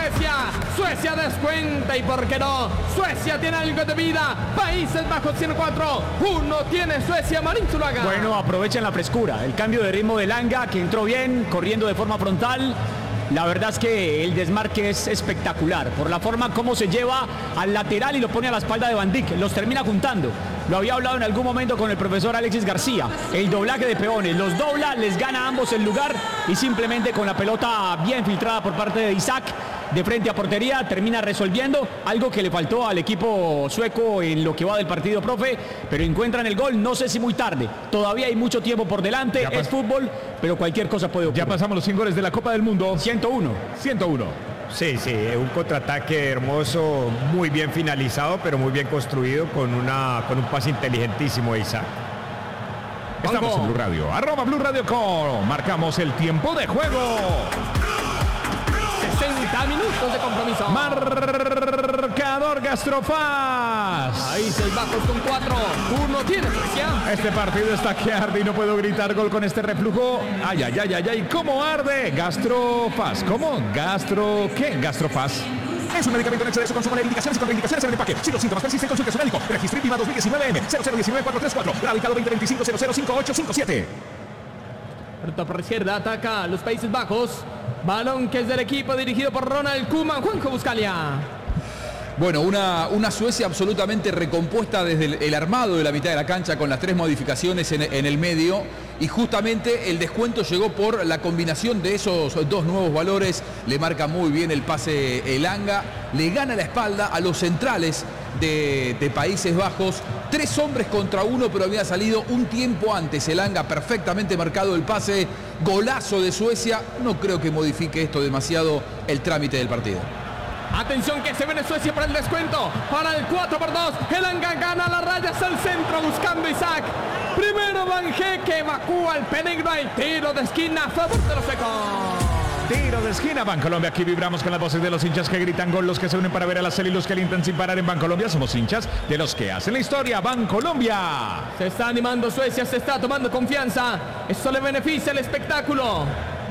Suecia descuenta y por qué no. Suecia tiene algo de vida. Países Bajos tiene 4. 1 tiene Suecia. Marín Zuluaga. Bueno, aprovechan la frescura. El cambio de ritmo de Elanga, que entró bien, corriendo de forma frontal. La verdad es que el desmarque es espectacular. Por la forma como se lleva al lateral y lo pone a la espalda de Van Dijk. Los termina juntando. Lo había hablado en algún momento con el profesor Alexis García. El doblaje de peones. Los dobla, les gana a ambos el lugar. Y simplemente con la pelota bien filtrada por parte de Isaac, de frente a portería, termina resolviendo algo que le faltó al equipo sueco en lo que va del partido, profe, pero encuentran el gol, no sé si muy tarde, todavía hay mucho tiempo por delante, es fútbol, pero cualquier cosa puede ocurrir. Ya pasamos los 100 goles de la Copa del Mundo. 101. Sí, un contraataque hermoso, muy bien finalizado, pero muy bien construido, con un pase inteligentísimo de Isaac. Estamos en Blue Radio, @BlueRadio.com. Marcamos el tiempo de juego. 60 minutos de compromiso. Marcador Gastrofaz. Países Bajos con 4. 1 tiene Suecia. Este partido está que arde y no puedo gritar gol con este reflujo. Ay, ¿cómo arde? Gastrofaz. ¿Cómo? ¿Qué? Gastrofaz. Es un medicamento en exceso, consumo de indicaciones y contraindicaciones en el empaque. Si los síntomas persisten, consulte a su médico. Registro INVIMA 2019M 0019434. Radicado 2025-005857. Ruta por izquierda, ataca a los Países Bajos. Balón que es del equipo dirigido por Ronald Koeman. Juanjo Buscalia. Bueno, una Suecia absolutamente recompuesta desde el armado de la mitad de la cancha, con las 3 modificaciones en el medio, y justamente el descuento llegó por la combinación de esos 2 nuevos valores. Le marca muy bien el pase Elanga, le gana la espalda a los centrales de Países Bajos. 3 hombres contra 1, pero había salido un tiempo antes Elanga, perfectamente marcado el pase. Golazo de Suecia. No creo que modifique esto demasiado el trámite del partido. Atención que se viene Suecia para el descuento. Para el 4-2. Elanga gana las rayas al centro buscando Isaac. Primero Van Heeke evacúa el peligro. Hay tiro de esquina a favor de los suecos. Tiro de esquina, Bancolombia. Aquí vibramos con las voces de los hinchas que gritan gol, los que se unen para ver a la serie y los que alientan sin parar en Bancolombia. Somos hinchas de los que hacen la historia. Bancolombia. Se está animando Suecia, se está tomando confianza. Esto le beneficia el espectáculo.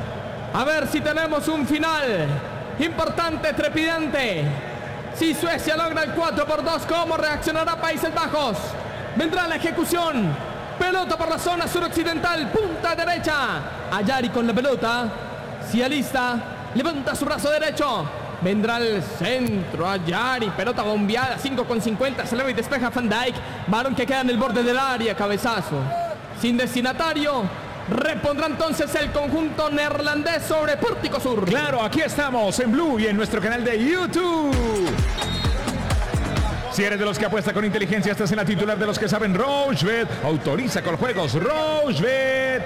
A ver si tenemos un final importante, trepidante. Si Suecia logra el 4-2, ¿cómo reaccionará Países Bajos? Vendrá la ejecución. Pelota por la zona suroccidental, punta derecha. Ayari con la pelota. Si alista, levanta su brazo derecho. Vendrá el centro, Ayari, pelota bombeada, 5,50, se eleva y despeja Van Dijk. Balón que queda en el borde del área, cabezazo. Sin destinatario, repondrá entonces el conjunto neerlandés sobre Pórtico Sur. Claro, aquí estamos en Blue y en nuestro canal de YouTube. Si eres de los que apuesta con inteligencia, estás en la titular de los que saben. Rochebet autoriza con juegos. Rochebet.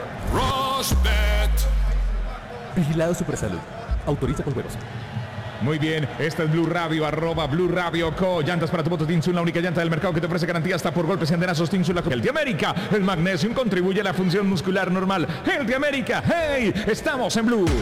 Vigilado Supersalud. Autoriza con juegos. Muy bien, esta es Blue Radio, @BlueRadio.co. Llantas para tu moto Tinsun, la única llanta del mercado que te ofrece garantía hasta por golpes y andenazos. Tinsun, el de América. El Magnesium contribuye a la función muscular normal. El de América. ¡Hey! Estamos en Blue.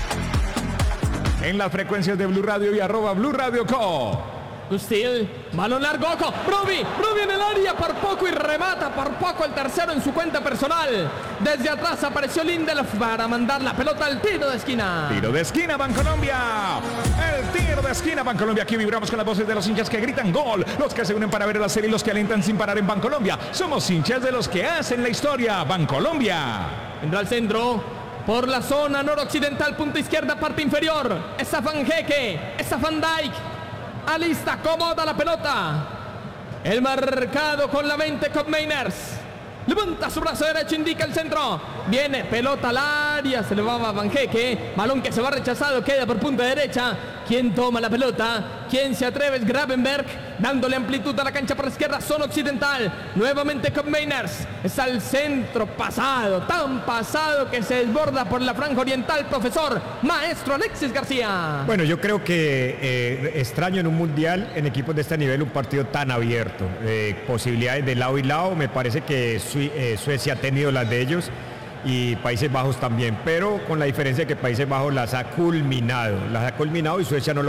En las frecuencias de Blue Radio y @BlueRadio.co. Gustil, balón largo, ojo, Broby en el área por poco y remata por poco el tercero en su cuenta personal. Desde atrás apareció Lindelof para mandar la pelota al tiro de esquina. Tiro de esquina, Bancolombia. El tiro de esquina, Bancolombia. Aquí vibramos con las voces de los hinchas que gritan gol, los que se unen para ver la serie y los que alientan sin parar en Bancolombia. Somos hinchas de los que hacen la historia. Bancolombia. Vendrá al centro. Por la zona noroccidental, punta izquierda, parte inferior. Esa Van Heeke, esa Van Dijk. Alista, cómoda la pelota. El marcado con la 20 con Meiners. Levanta su brazo derecho, indica el centro. Viene, pelota al área, se le va a Van Heeke. Balón que se va rechazado, queda por punta derecha. ¿Quién toma la pelota? ¿Quién se atreve? Es Gravenberg, dándole amplitud a la cancha por la izquierda, zona occidental. Nuevamente con Meiners. Es al centro, pasado, tan pasado que se desborda por la franja oriental. Profesor, maestro Alexis García. Bueno, yo creo que extraño en un mundial, en equipos de este nivel, un partido tan abierto. Posibilidades de lado y lado. Me parece que Suecia ha tenido las de ellos y Países Bajos también, pero con la diferencia de que Países Bajos las ha culminado y Suecia no lo